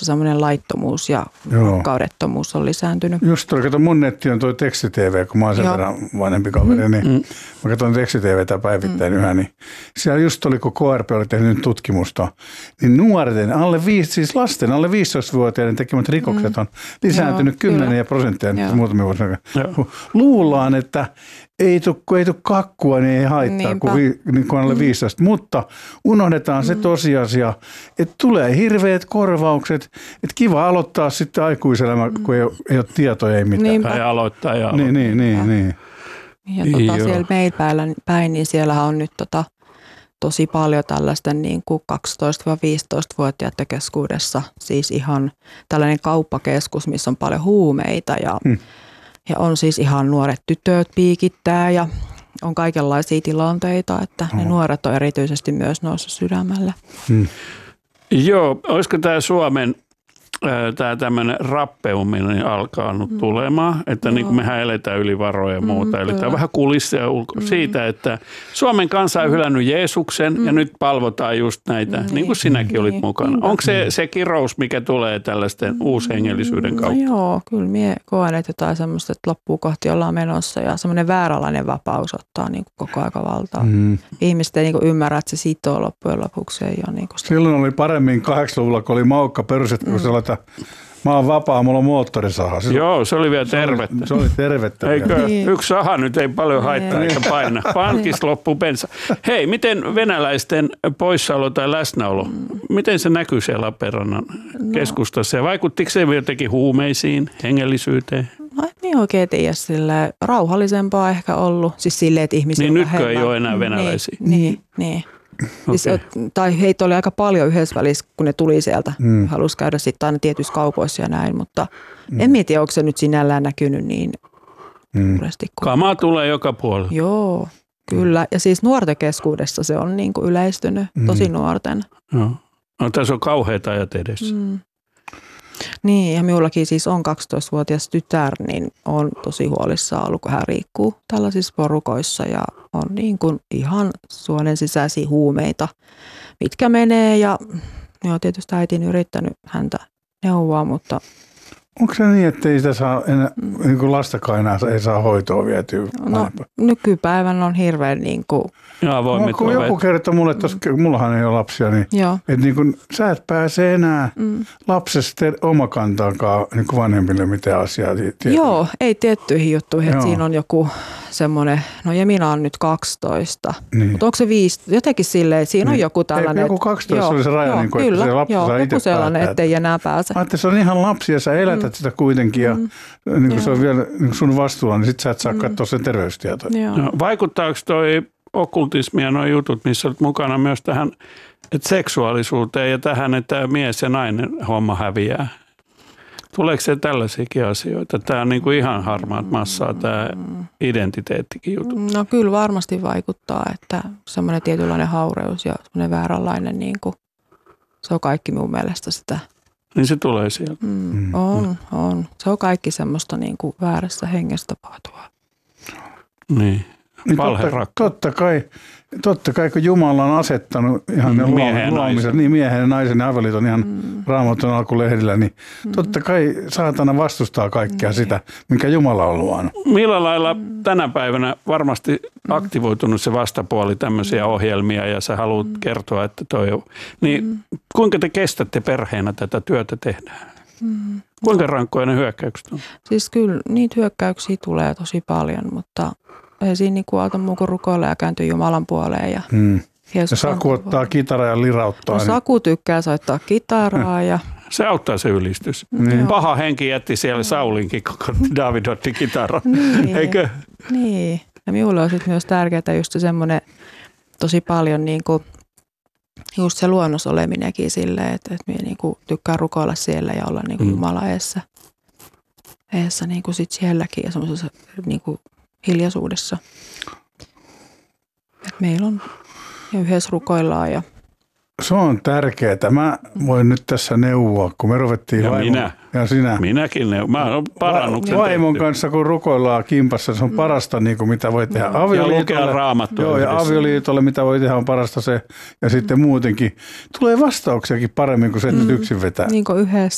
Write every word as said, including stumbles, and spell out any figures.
semmoinen laittomuus ja kaudettomuus on lisääntynyt. Just tuo, kato mun netti on tuo teksti-tv, kun mä oon sen Joo. verran vanhempi kaveri, mm. niin mm. mä katson teksti-tvtä päivittäin mm. yhä, niin siellä just oli, kun K R P oli tehnyt tutkimusta, niin nuorten, alle viisi, siis lasten alle viisitoistavuotiaiden tekemät rikokset on lisääntynyt Joo, kymmeniä prosenttia nyt muutamia vuosina. Luullaan, että ei tule ei kakkua, niin ei haittaa kuin, vi, niin kuin alle viisitoista, mutta unohdetaan mm. se tosiasia, että tulee hirveät korvaukset, että kiva aloittaa sitten aikuiselämä, mm. kun ei ole, ei ole tietoja, ei mitään. Niinpä. Tai aloittaa ja aloittaa. Niin, niin, niin, niin. Ja tota, siellä meillä päin, niin siellä on nyt tota, tosi paljon tällaisten niin kuin kaksitoista-viisitoista-vuotiaiden keskuudessa, siis ihan tällainen kauppakeskus, missä on paljon huumeita ja mm. Ja on siis ihan nuoret tytöt piikittää ja on kaikenlaisia tilanteita, että ne Oho. nuoret on erityisesti myös noussut sydämelle. Hmm. Joo, olisiko tämä Suomen tämä tämmöinen rappeuminen alkaa nyt tulemaan, että niin kuin mehän eletään yli varoja ja muuta. Mm, Eli tämä on vähän kulissia ulko mm. siitä, että Suomen kansa on hylännyt Jeesuksen mm. ja nyt palvotaan just näitä, mm. niin kuin sinäkin mm. olit mukana. Mm. Onko se, se kirous, mikä tulee tällaisten mm. uushengellisyyden kautta? No joo, kyllä minä koen, että jotain semmoista, että loppuu kohti ollaan menossa ja semmoinen vääränlainen vapaus ottaa niin kuin koko aika valtaa. Mm. Ihmiset ei niin kuin ymmärrä, että se sitoo loppujen lopuksi. Ei ole niin kuin Silloin oli paremmin kahdeksankymmentäluvulla, kun oli maukka perustettu, mm. sellaista mä oon vapaa, mulla on moottorisaha. Se Joo, se oli vielä tervettä. Se oli, se oli tervettä. Eikö? Niin. Yksi saha nyt ei paljon haittaa eikä paina. Pankissa loppuu bensa. Hei, miten venäläisten poissaolo tai läsnäolo, miten se näkyy siellä Lappeenrannan no. keskustassa? Ja vaikuttiko se jotenkin huumeisiin, hengellisyyteen? No en niin oikein tiedä, sillä rauhallisempaa ehkä ollut. Siis silleen, että ihmisiä niin nytkö ei ole enää venäläisiä? Niin, niin. niin. Okay. Siis, tai heitä oli aika paljon yhdessä välissä, kun ne tuli sieltä. Mm. Halusi käydä sitten aina tietyissä kaupoissa ja näin, mutta mm. en tiedä, onko se nyt sinällään näkynyt niin mm. Kamaa tulee joka puolella. Joo, kyllä. Ja siis nuorten keskuudessa se on niin kuin yleistynyt, mm. tosi nuorten. No. No, tässä on kauheat ajat edessä. Mm. Niin, ja minullakin siis on kaksitoistavuotias tytär, niin on tosi huolissaan ollut, kun hän riikkuu tällaisissa porukoissa ja on niin kuin ihan suonen sisäisiä huumeita, mitkä menee ja joo, tietysti äitin yrittänyt häntä neuvoa, mutta onko se niin, että ei sitä saa enää, niin kuin lastakaan enää ei saa hoitoa vietyä? No, nykypäivän on hirveän niin kuin Joo, no, kun joku kertoo mulle, että mm. mullahan ei ole lapsia, niin, että niin kun, sä et pääse enää mm. lapsesta omakantaankaan niin vanhemmille mitään asiaa. Tietää. Joo, ei tiettyihin juttuihin, että siinä on joku semmoinen, no Jemina on nyt kaksitoista, niin. Mutta onko se viisi, jotenkin silleen, että siinä niin. on joku tällainen. Ei, joku kaksitoista joo, oli se raja, joo, niin kuin, kyllä, että se lapsi joo, saa itse sellainen, että ei enää pääse. Mä ajattelin, se on ihan lapsi ja sä elätät mm. sitä kuitenkin ja mm. niin kuin se on vielä niin sun vastuulla, niin sit sä et saa mm. katsoa sen terveystietoja. No, vaikuttaako toi okkultismi ja nuo jutut, missä olet mukana myös tähän että seksuaalisuuteen ja tähän, että mies ja nainen homma häviää? Tuleeko se tällaisiakin asioita? Tämä on niin kuin ihan harmaat massaa, tämä identiteettikin juttu. No kyllä varmasti vaikuttaa, että semmoinen tietynlainen haureus ja semmoinen vääränlainen, niin kuin, se on kaikki mun mielestä sitä. Niin se tulee sieltä. Mm, on, on. Se on kaikki semmoista niin kuin väärässä hengessä tapahtuvaa. Niin. Niin totta, totta, kai, totta kai, kun Jumala on asettanut ihan mm, ne luomiset, niin miehen ja naisen ja avioliiton ihan mm. Raamatun alkulehdillä, niin mm. totta kai saatana vastustaa kaikkea mm. sitä, minkä Jumala on luonut. Millä lailla tänä päivänä varmasti aktivoitunut se vastapuoli tämmöisiä ohjelmia ja sä haluat mm. kertoa, että toi on. Niin mm. kuinka te kestätte perheenä tätä työtä tehdään? Mm. Kuinka rankkoja ne hyökkäykset on? Siis kyllä niitä hyökkäyksiä tulee tosi paljon, mutta ei siinä niin kuin auta muu kuin rukoilla ja kääntyä Jumalan puoleen. Ja, hmm. ja Saku ottaa kitaraa ja lirauttaa. No, Saku tykkää soittaa kitaraa. Ja se auttaa se ylistys. Niin. Paha henki jätti siellä Saulinkin, kun David otti kitaraa. Niin. Eikö? Niin. Ja minulle on sitten myös tärkeää just semmoinen tosi paljon niin kuin just se luonnos oleminenkin silleen, että, että minä niin kuin tykkään rukoilla siellä ja olla niin kuin hmm. Jumala eessä. Eessä niin kuin sit sielläkin ja semmoisessa niin kuin hiljaisuudessa. Et meillä on ja yhdessä rukoillaan. Ja se on tärkeää. Mä voin nyt tässä neuvoa, kun me ruvettiin ja vaimon, minä. Ja sinä. Minäkin neuvon. Mä oon parannuksen vaimon tehty. Kanssa, kun rukoillaan kimpassa, se on parasta, niin kuin mitä voi tehdä avioliitolle. Ja lukea Raamattua. Joo, ja avioliitolle, mitä voi tehdä, on parasta se. Ja mm. sitten muutenkin tulee vastauksiakin paremmin kuin se, että mm. yksin vetää. Niin kuin yhdessä.